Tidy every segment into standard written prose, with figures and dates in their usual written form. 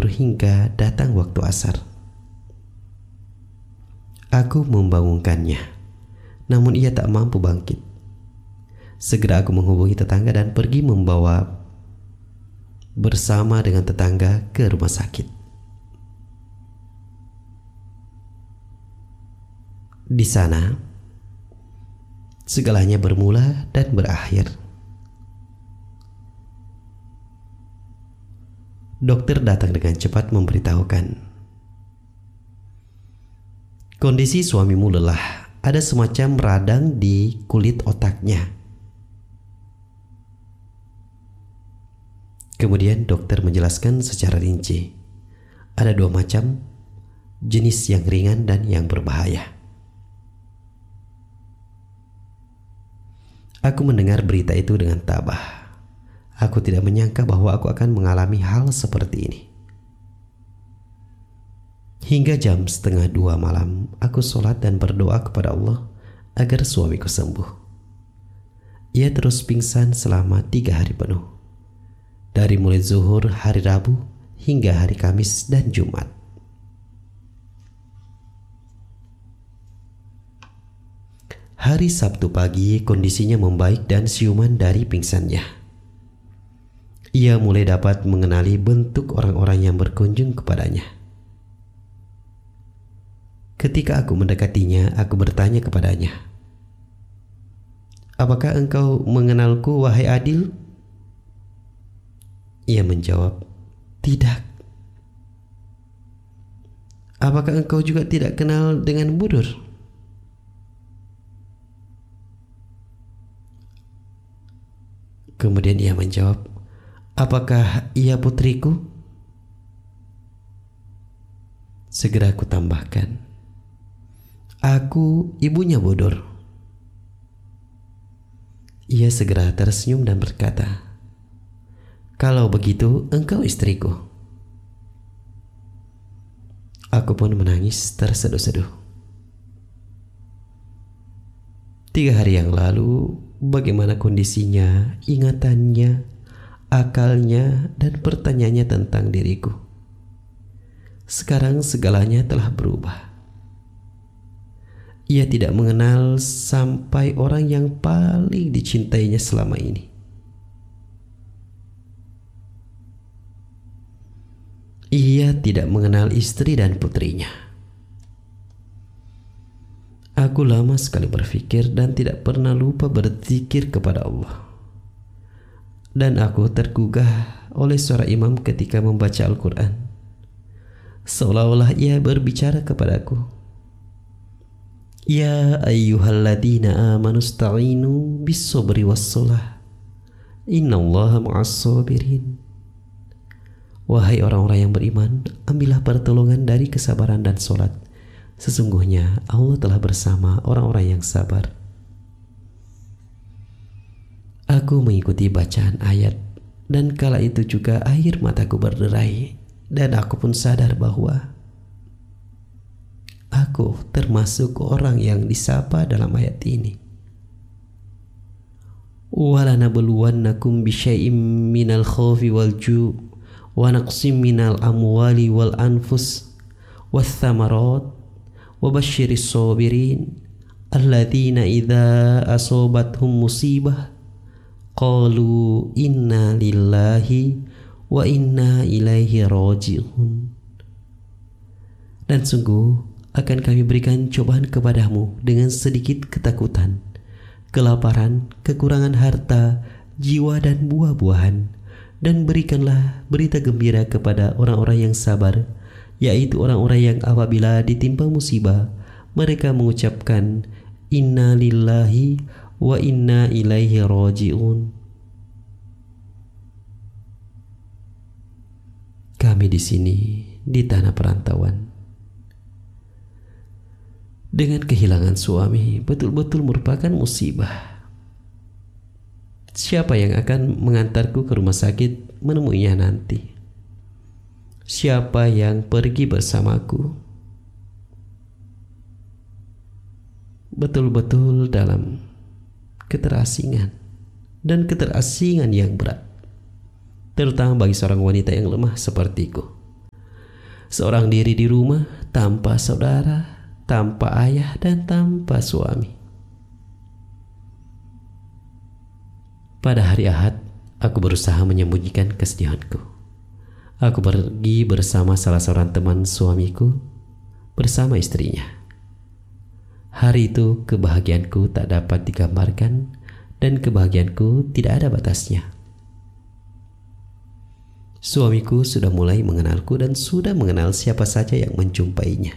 tidur hingga datang waktu asar. Aku membangunkannya, namun ia tak mampu bangkit. Segera aku menghubungi tetangga dan pergi membawa bersama dengan tetangga ke rumah sakit. Di sana, segalanya bermula dan berakhir. Dokter datang dengan cepat memberitahukan, kondisi suamimu lelah, ada semacam radang di kulit otaknya. Kemudian dokter menjelaskan secara rinci, ada 2 macam, jenis yang ringan dan yang berbahaya. Aku mendengar berita itu dengan tabah. Aku tidak menyangka bahwa aku akan mengalami hal seperti ini. Hingga jam 1:30 malam, aku sholat dan berdoa kepada Allah agar suamiku sembuh. Ia terus pingsan selama 3 hari penuh, dari mulai zuhur hari Rabu hingga hari Kamis dan Jumat. Hari Sabtu pagi kondisinya membaik dan siuman dari pingsannya. Ia mulai dapat mengenali bentuk orang-orang yang berkunjung kepadanya. Ketika aku mendekatinya, aku bertanya kepadanya, "Apakah engkau mengenalku, wahai Adil?" Ia menjawab, "Tidak." "Apakah engkau juga tidak kenal dengan Budur?" Kemudian ia menjawab, "Apakah ia putriku?" Segera aku tambahkan, "Aku ibunya Budur." Ia segera tersenyum dan berkata, "Kalau begitu engkau istriku." Aku pun menangis terseduh-seduh. 3 hari yang lalu, bagaimana kondisinya, ingatannya, akalnya, dan pertanyaannya tentang diriku. Sekarang segalanya telah berubah. Ia tidak mengenal sampai orang yang paling dicintainya selama ini. Ia tidak mengenal istri dan putrinya. Aku lama sekali berpikir dan tidak pernah lupa berzikir kepada Allah. Dan aku tergugah oleh suara imam ketika membaca Al-Quran. Seolah-olah ia berbicara kepadaku, "Ya ayyuhalladzina amanu sta'inu bis-sabri was-shalah. Innallaha ma'as-sabirin." Wahai orang-orang yang beriman, ambillah pertolongan dari kesabaran dan sholat. Sesungguhnya Allah telah bersama orang-orang yang sabar. Aku mengikuti bacaan ayat, dan kala itu juga air mataku berderai, dan aku pun sadar bahwa aku termasuk orang yang disapa dalam ayat ini. "Walanabluwannakum bisyai'im minal khawfi wal ju' wa naqsim minal amwali wal anfus wath thamarat wa basyiris sabirin alladzina idza asobathum musibah qalu inna lillahi wa inna ilaihi raji'un." Dan sungguh akan kami berikan cobaan kepadamu dengan sedikit ketakutan, kelaparan, kekurangan harta, jiwa dan buah-buahan. Dan berikanlah berita gembira kepada orang-orang yang sabar, yaitu orang-orang yang apabila ditimpa musibah, mereka mengucapkan inna lillahi wa inna ilaihi raji'un. Kami di sini di tanah perantauan dengan kehilangan suami betul-betul merupakan musibah. Siapa yang akan mengantarku ke rumah sakit menemuinya nanti? Siapa yang pergi bersamaku? Betul-betul dalam keterasingan, dan keterasingan yang berat, terutama bagi seorang wanita yang lemah sepertiku. seorang diri di rumah tanpa saudara, tanpa ayah, dan tanpa suami. Pada hari Ahad, aku berusaha menyembunyikan kesedihanku. Aku pergi bersama salah seorang teman suamiku bersama istrinya. Hari itu kebahagiaanku tak dapat digambarkan dan kebahagiaanku tidak ada batasnya. Suamiku sudah mulai mengenalku dan sudah mengenal siapa saja yang menjumpainya.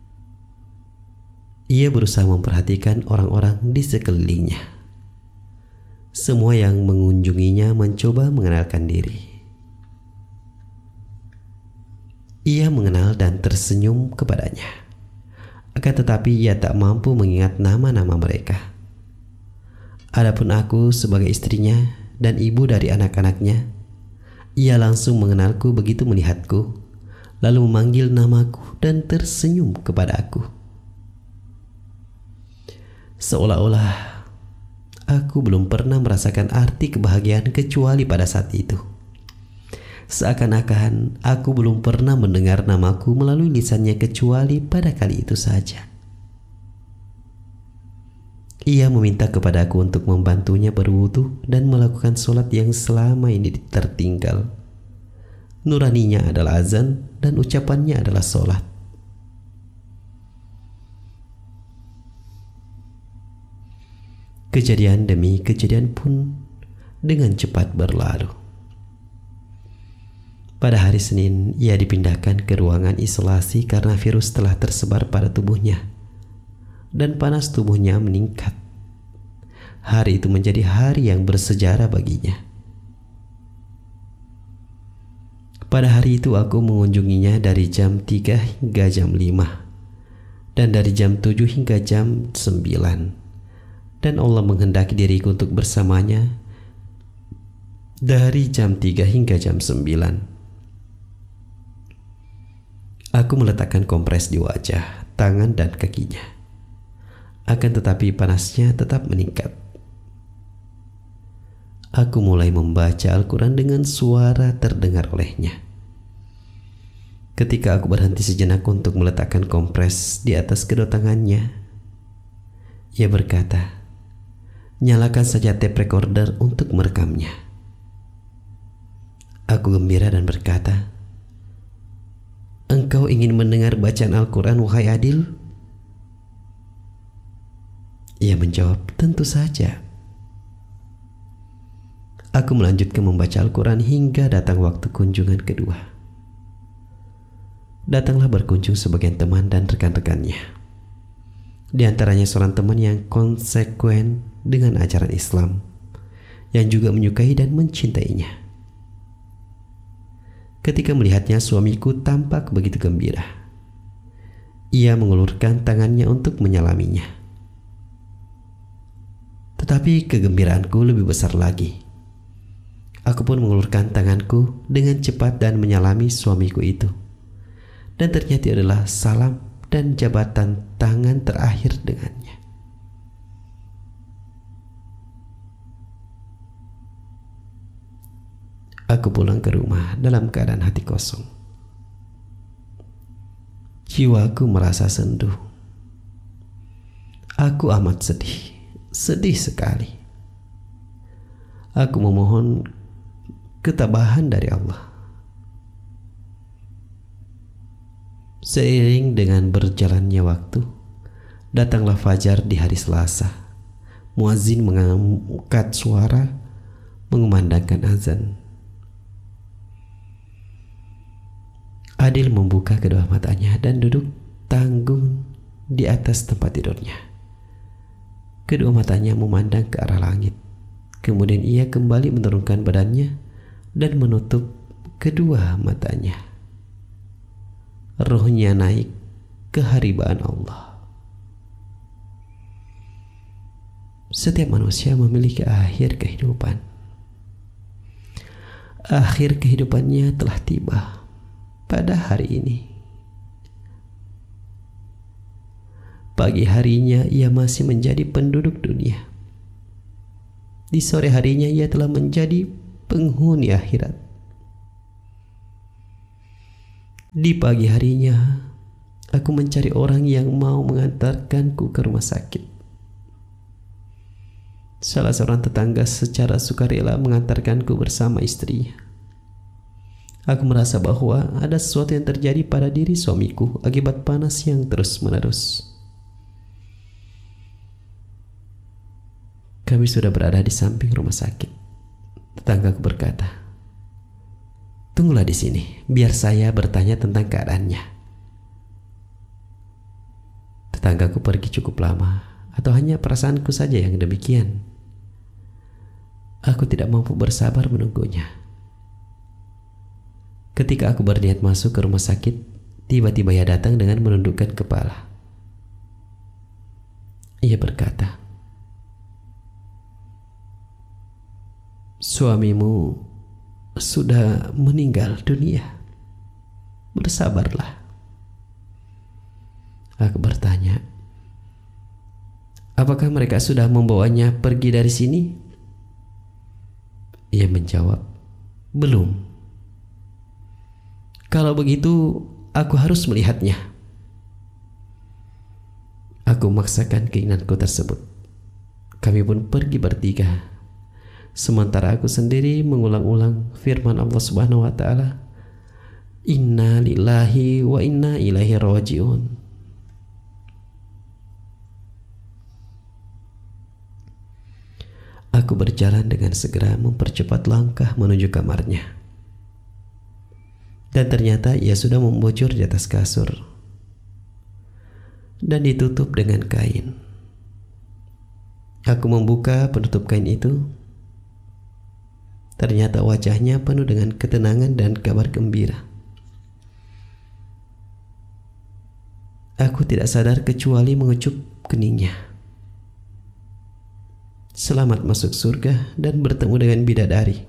Ia berusaha memperhatikan orang-orang di sekelilingnya. Semua yang mengunjunginya mencoba mengenalkan diri. Ia mengenal dan tersenyum kepadanya. Akan tetapi ia tak mampu mengingat nama-nama mereka. Adapun aku sebagai istrinya dan ibu dari anak-anaknya, ia langsung mengenalku begitu melihatku, lalu memanggil namaku dan tersenyum kepada aku. Seolah-olah aku belum pernah merasakan arti kebahagiaan kecuali pada saat itu. Seakan-akan aku belum pernah mendengar namaku melalui lisannya kecuali pada kali itu saja. Ia meminta kepadaku untuk membantunya berwudu dan melakukan sholat yang selama ini tertinggal. Nuraninya adalah azan dan ucapannya adalah sholat. Kejadian demi kejadian pun dengan cepat berlalu. Pada hari Senin, ia dipindahkan ke ruangan isolasi karena virus telah tersebar pada tubuhnya dan panas tubuhnya meningkat. Hari itu menjadi hari yang bersejarah baginya. Pada hari itu aku mengunjunginya dari jam 3 hingga jam 5 dan dari jam 7 hingga jam 9. Dan Allah menghendaki diriku untuk bersamanya dari jam 3 hingga jam 9. Aku meletakkan kompres di wajah, tangan, dan kakinya. Akan tetapi panasnya tetap meningkat. Aku mulai membaca Al-Quran dengan suara terdengar olehnya. Ketika aku berhenti sejenak untuk meletakkan kompres di atas kedua tangannya, ia berkata, "Nyalakan saja tape recorder untuk merekamnya." Aku gembira dan berkata, "Engkau ingin mendengar bacaan Al-Quran, wahai Adil?" Ia menjawab, "Tentu saja." Aku melanjutkan membaca Al-Quran hingga datang waktu kunjungan kedua. Datanglah berkunjung sebagian teman dan rekan-rekannya. Di antaranya seorang teman yang konsekuen dengan ajaran Islam, yang juga menyukai dan mencintainya. Ketika melihatnya, suamiku tampak begitu gembira. Ia mengulurkan tangannya untuk menyalaminya. Tetapi kegembiraanku lebih besar lagi. Aku pun mengulurkan tanganku dengan cepat dan menyalami suamiku itu. Dan ternyata adalah salam dan jabatan tangan terakhir dengannya. Aku pulang ke rumah dalam keadaan hati kosong. Jiwaku merasa sendu. Aku amat sedih, sedih sekali. Aku memohon ketabahan dari Allah. Seiring dengan berjalannya waktu, datanglah fajar di hari Selasa. Muazin mengangkat suara mengumandangkan azan. Adil membuka kedua matanya dan duduk tanggung di atas tempat tidurnya. Kedua matanya memandang ke arah langit. Kemudian ia kembali menurunkan badannya dan menutup kedua matanya. Rohnya naik ke haribaan Allah. Setiap manusia memiliki akhir kehidupan. Akhir kehidupannya telah tiba pada hari ini. Pagi harinya ia masih menjadi penduduk dunia. Di sore harinya ia telah menjadi penghuni akhirat. Di pagi harinya, aku mencari orang yang mau mengantarkanku ke rumah sakit. Salah seorang tetangga secara sukarela mengantarkanku bersama istrinya. Aku merasa bahwa ada sesuatu yang terjadi pada diri suamiku akibat panas yang terus-menerus. Kami sudah berada di samping rumah sakit. Tetanggaku berkata, "Tunggulah di sini, biar saya bertanya tentang keadaannya." Tetanggaku pergi cukup lama, atau hanya perasaanku saja yang demikian. Aku tidak mampu bersabar menunggunya. Ketika aku berniat masuk ke rumah sakit, tiba-tiba ia datang dengan menundukkan kepala. Ia berkata, "Suamimu sudah meninggal dunia. Bersabarlah." Aku bertanya, "Apakah mereka sudah membawanya pergi dari sini?" Ia menjawab, "Belum." "Kalau begitu, aku harus melihatnya." Aku memaksakan keinginanku tersebut. Kami pun pergi bertiga. Sementara aku sendiri mengulang-ulang firman Allah Subhanahu wa taala, "Inna lillahi wa inna ilaihi raji'un." Aku berjalan dengan segera mempercepat langkah menuju kamarnya. Dan ternyata ia sudah membujur di atas kasur dan ditutup dengan kain. Aku membuka penutup kain itu. Ternyata wajahnya penuh dengan ketenangan dan kabar gembira. Aku tidak sadar kecuali mengecup keningnya. Selamat masuk surga dan bertemu dengan bidadari.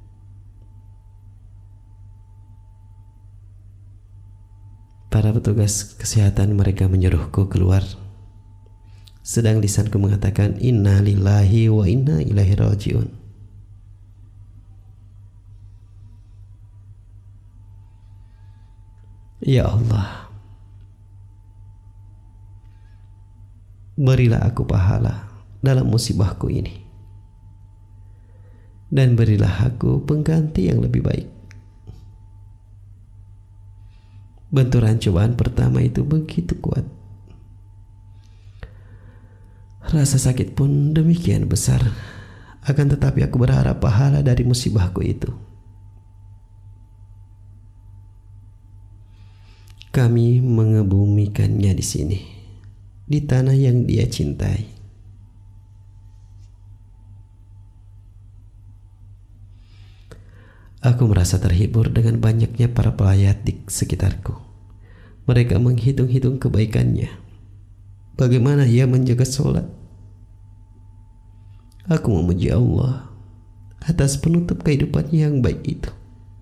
Para petugas kesehatan mereka menyuruhku keluar. Sedang lisanku mengatakan, "Inna lillahi wa inna ilaihi raji'un." Ya Allah, berilah aku pahala dalam musibahku ini, dan berilah aku pengganti yang lebih baik. Benturan cobaan pertama itu begitu kuat. Rasa sakit pun demikian besar. Akan tetapi aku berharap pahala dari musibahku itu. Kami mengebumikannya di sini, di tanah yang dia cintai. Aku merasa terhibur dengan banyaknya para pelayat di sekitarku. Mereka menghitung-hitung kebaikannya. Bagaimana ia menjaga sholat. Aku memuji Allah atas penutup kehidupannya yang baik itu.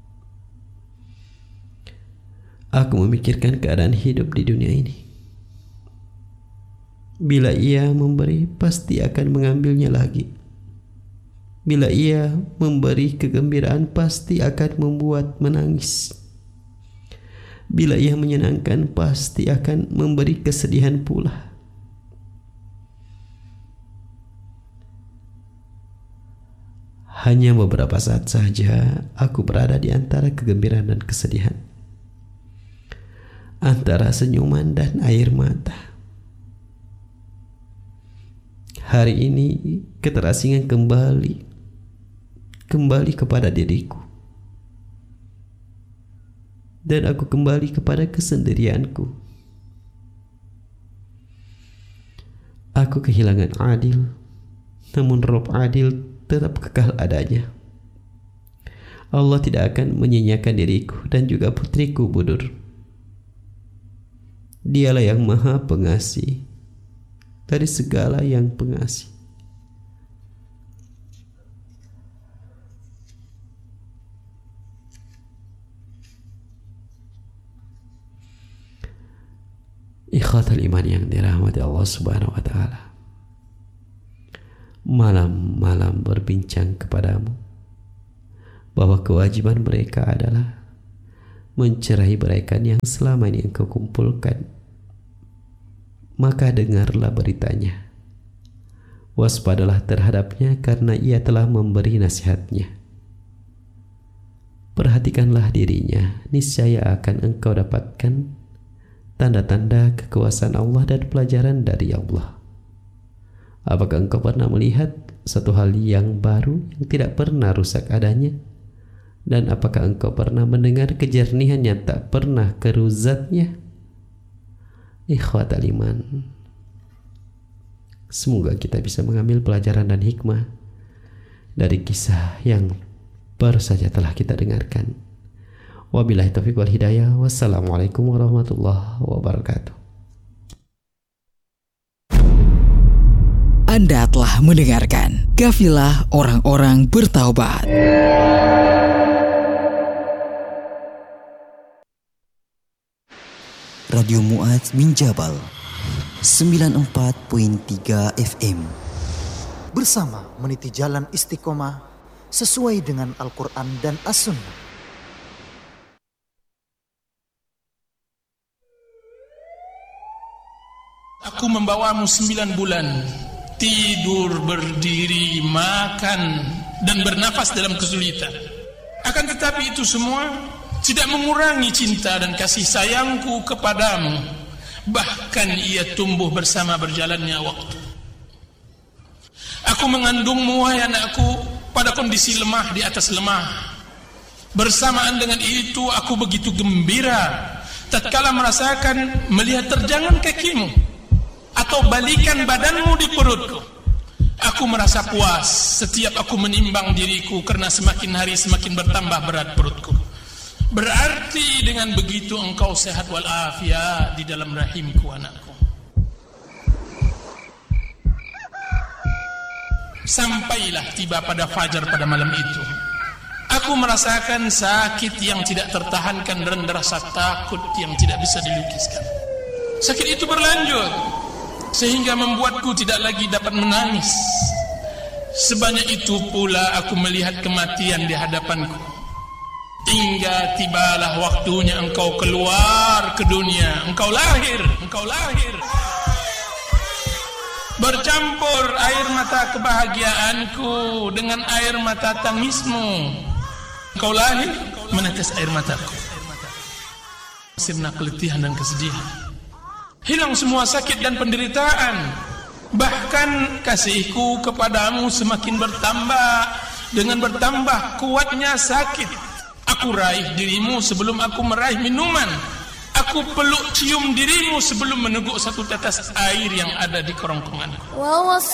Aku memikirkan keadaan hidup di dunia ini. Bila ia memberi, pasti akan mengambilnya lagi. Bila ia memberi kegembiraan, pasti akan membuat menangis. Bila ia menyenangkan, pasti akan memberi kesedihan pula. Hanya beberapa saat saja aku berada di antara kegembiraan dan kesedihan, antara senyuman dan air mata. Hari ini keterasingan kembali kepada diriku, dan aku kembali kepada kesendirianku. Aku kehilangan Adil, namun Rob Adil tetap kekal adanya. Allah tidak akan menyanyiakan diriku dan juga putriku Budur. Dialah yang maha pengasih dari segala yang pengasih. Ikhwatul iman yang dirahmati Allah Subhanahu wa ta'ala, malam-malam berbincang kepadamu bahwa kewajiban mereka adalah mencerai beraikan yang selama ini engkau kumpulkan. Maka dengarlah beritanya. Waspadalah terhadapnya karena ia telah memberi nasihatnya. Perhatikanlah dirinya, niscaya akan engkau dapatkan tanda-tanda kekuasaan Allah dan pelajaran dari Allah. Apakah engkau pernah melihat satu hal yang baru yang tidak pernah rusak adanya? Dan apakah engkau pernah mendengar kejernihan yang tak pernah keruzatnya? Ikhwatal iman, semoga kita bisa mengambil pelajaran dan hikmah dari kisah yang baru saja telah kita dengarkan. Wabillahi taufiq wal hidayah. Wassalamualaikum warahmatullahi wabarakatuh. Anda telah mendengarkan Kafilah Orang-orang Bertaubat. Radio Mu'adz bin Jabal 94.3 FM bersama meniti jalan istiqomah sesuai dengan Al-Quran dan As-Sunnah. Aku membawamu 9 bulan, tidur, berdiri, makan, dan bernafas dalam kesulitan. Akan tetapi itu semua tidak mengurangi cinta dan kasih sayangku kepadamu. Bahkan ia tumbuh bersama berjalannya waktu. Aku mengandungmu, wahai anakku, pada kondisi lemah di atas lemah. Bersamaan dengan itu aku begitu gembira tatkala merasakan melihat terjangan kakimu atau balikan badanmu di perutku. Aku merasa puas setiap aku menimbang diriku karena semakin hari semakin bertambah berat perutku. Berarti dengan begitu engkau sehat walafiat di dalam rahimku, anakku. Sampailah tiba pada fajar pada malam itu. Aku merasakan sakit yang tidak tertahankan dan rasa takut yang tidak bisa dilukiskan. Sakit itu berlanjut sehingga membuatku tidak lagi dapat menangis. Sebanyak itu pula aku melihat kematian di hadapanku. Hingga tibalah waktunya engkau keluar ke dunia. Engkau lahir. Bercampur air mata kebahagiaanku dengan air mata tangismu. Engkau lahir, menetes air mataku. Sirna keletihan dan kesedihan. Hilang semua sakit dan penderitaan. Bahkan kasihku kepadamu semakin bertambah. Dengan bertambah kuatnya sakit. Aku raih dirimu sebelum aku meraih minuman. Aku peluk cium dirimu sebelum meneguk satu tetes air yang ada di kerongkonganku.